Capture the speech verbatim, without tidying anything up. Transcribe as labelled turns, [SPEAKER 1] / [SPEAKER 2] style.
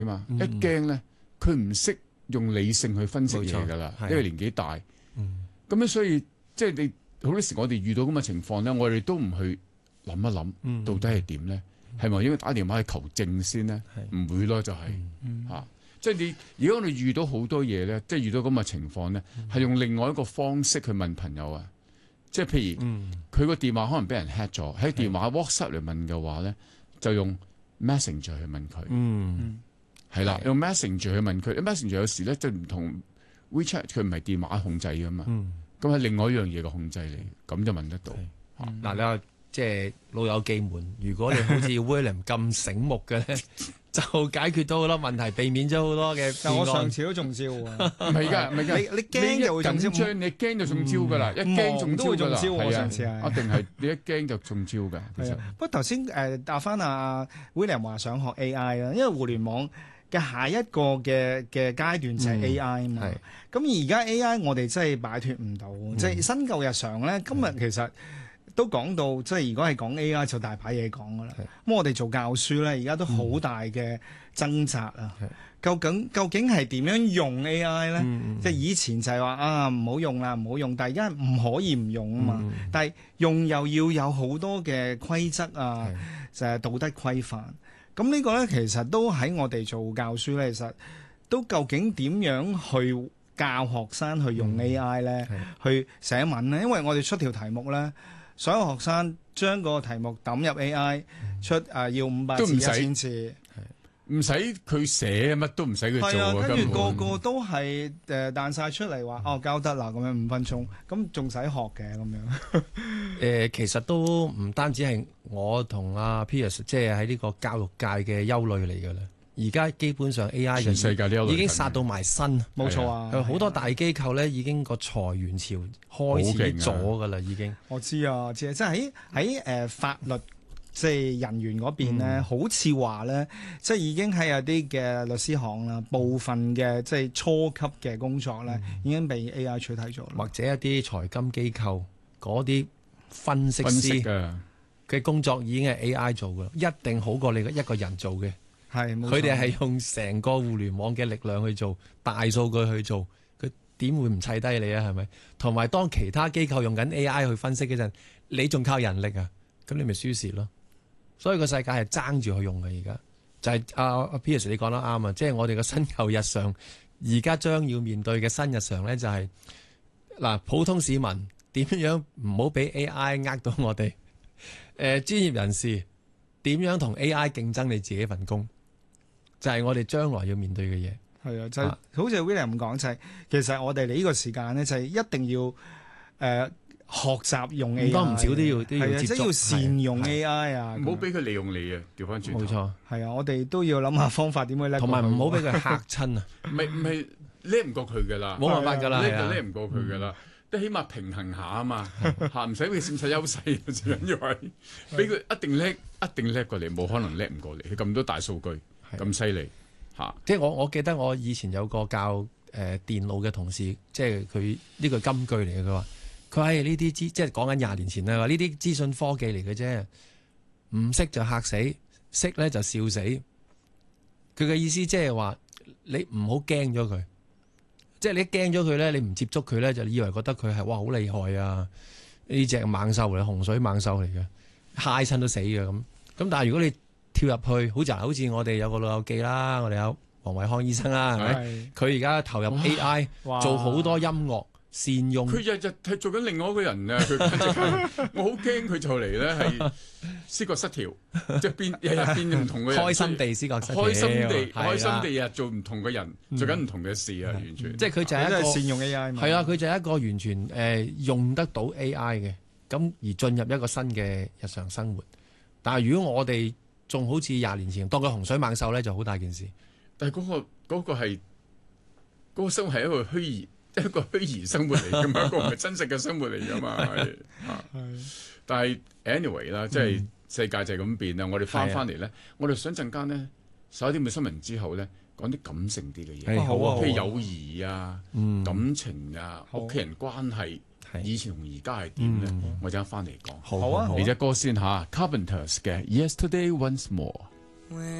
[SPEAKER 1] 嘛，嗯、一驚咧佢唔識用理性去分析嘢㗎啦，因為年紀大。咁、嗯、樣所以即係你好多時我哋遇到咁嘅情況咧，我哋都唔去諗一諗、嗯、到底係點咧？係咪、嗯、應該打電話去求證先咧？唔會咯，就係、是、嚇。嗯嗯即係你，如果我哋遇到好多嘢咧，即係遇到咁嘅情況咧，係、嗯、用另外一個方式去問朋友啊。即係譬如，佢個、嗯、電話可能俾人 hack 咗，喺電話 WhatsApp 嚟問嘅話咧，就用 Messenger 去問佢。嗯，係啦，用 Messenger 去問佢。Messenger 有時咧就唔同 WeChat，佢唔係電話控制噶嘛。咁係、嗯、另外一樣嘢嘅控制嚟，咁就問得到。嗱、
[SPEAKER 2] 嗯啊，你話即係老友記們，如果你好似 William 咁醒目嘅咧。就解決到好多問題，避免咗好多嘅。
[SPEAKER 3] 但我上次都中招喎，唔
[SPEAKER 1] 係㗎，唔係㗎。
[SPEAKER 3] 你你驚就會中招，
[SPEAKER 1] 你驚就中招㗎啦，一驚中招㗎啦。
[SPEAKER 3] 係啊，
[SPEAKER 1] 一定係你一驚就中招㗎。其實
[SPEAKER 3] 不過頭先誒答翻阿 William 話想學 A I 啦，因為互聯網嘅下一個嘅嘅階段就係 A I 啊嘛。咁而家 A I 我哋真係擺脫唔到，即係新舊日常咧。今日其實都講到，即係如果係講 A I 就大把嘢講噶啦。咁是我哋做教書咧，而家都好大嘅掙扎啊！嗯、究竟究竟係點樣用 A I 咧？嗯、即係以前就係話啊唔好用啦，唔好用，但係而家唔可以唔用啊嘛。嗯、但係用又要有好多嘅規則啊，是就係道德規範。咁呢個咧其實都喺我哋做教書咧，其實都究竟點樣去教學生去用 A I 咧，嗯、去寫文咧？因為我哋出條題目咧。所有學生將個題目抌入 A I 出誒、呃、要五百字一千字，
[SPEAKER 1] 唔使佢寫乜都唔使佢做啊！
[SPEAKER 3] 跟住個個都係誒彈晒出嚟話哦交得啦咁樣五分鐘，咁仲使學嘅咁樣？誒、
[SPEAKER 2] 呃、其實都唔單止係我同阿 Piers 即係喺呢個教育界嘅憂慮嚟㗎啦。而家基本上 A I 嘅
[SPEAKER 1] 世界都
[SPEAKER 2] 已經殺到埋身，
[SPEAKER 3] 冇錯啊！
[SPEAKER 2] 好多大機構咧已經個裁員潮開始咗㗎啦，已經。
[SPEAKER 3] 我知啊，知啊，即係喺喺誒法律即係人員嗰邊咧，嗯、好似話咧，即係已經喺有啲嘅律師行啦，部分嘅即係初級嘅工作咧，嗯、已經被 A I 取替咗。
[SPEAKER 2] 或者一啲財金機構嗰啲分析師嘅工作已經係 A I 做㗎，一定好過你一個人做嘅。
[SPEAKER 3] 係，
[SPEAKER 2] 佢哋係用成個互聯網嘅力量去做，大數據去做，佢點會唔砌低你啊？係咪？同埋當其他機構用緊 A I 去分析嗰陣，你仲靠人力啊？咁你咪輸蝕咯。所以個世界係爭住去用嘅，而家就係阿阿 Piers 你講得啱啊！即係我哋嘅新舊日常，而家將要面對嘅新日常咧，就係嗱，普通市民點樣唔好俾 A I 呃到我哋？誒、呃，專業人士點樣同 A I 競爭你自己份工？就係我哋將來要面對嘅嘢。
[SPEAKER 3] 係啊，就係、好似 William 咁講，就係、係、其實我哋嚟呢個時間咧，就係一定要誒、呃、學習用 A I，唔多唔少都要都要接觸，即係要善用 A I 啊，
[SPEAKER 1] 唔好俾佢利用你啊，調翻轉。
[SPEAKER 2] 冇錯，
[SPEAKER 3] 係啊，我哋都要諗下方法點去叻，
[SPEAKER 2] 同埋唔好俾佢嚇親啊。
[SPEAKER 1] 唔係唔係叻唔過佢㗎啦，
[SPEAKER 2] 冇辦法㗎啦，
[SPEAKER 1] 叻就叻唔過佢㗎啦。都起碼平衡下啊嘛，嚇唔使俾佢佔晒優勢，最緊要係俾佢一定叻，一定叻過你，冇可能叻唔過你。佢咁多大數據咁犀利嚇，
[SPEAKER 2] 即係我我記得我以前有個教誒、呃、電腦嘅同事，即係佢呢個金句嚟嘅。佢話：佢話呢啲資即係講緊廿年前啦，話呢啲資訊科技嚟嘅啫，唔識就嚇死，識咧就笑死。佢嘅意思即係話你唔好驚咗佢。即係你一驚咗佢咧，你唔接觸佢咧，就以為覺得佢係哇好厲害啊！呢隻猛獸嚟，洪水猛獸嚟嘅，揩親都死嘅咁。咁但係如果你跳入去，好似好似我哋有個老友記啦，我哋有黃偉康醫生啦，係咪？佢而家投入 A I 做好多音樂。善用
[SPEAKER 1] 佢日日係做緊另外一個人啊！佢我好驚佢就嚟咧係思覺失調，即係變日日變唔同嘅人，
[SPEAKER 2] 開心地思覺失調，
[SPEAKER 1] 開心地開心地日做唔同嘅人，做緊唔同嘅事啊！完全
[SPEAKER 2] 即係佢就係一個
[SPEAKER 3] 善用 A I，
[SPEAKER 2] 係啊！佢就係一個完全誒用得到 A I 嘅，咁而進入一個新嘅日常生活。但係如果我哋仲好似廿年前當佢洪水猛獸咧，就好大件事。
[SPEAKER 1] 但係嗰個嗰個係嗰個生活係一個虛擬。一個虛擬生活嚟噶嘛，一個唔係真實嘅生活嚟噶嘛，係啊。但係 anyway 啦，即係世界就係咁變啦。我哋翻翻嚟咧，我哋想陣間咧十一點嘅新聞之後咧，講啲感性啲嘅嘢，
[SPEAKER 2] 好啊，
[SPEAKER 1] 譬如友誼啊、感情啊、屋企人關係，以前同而家係點咧？我陣間翻嚟講。
[SPEAKER 2] 好啊，
[SPEAKER 1] 嚟隻歌先吓 Carpenters 嘅 Yesterday Once More。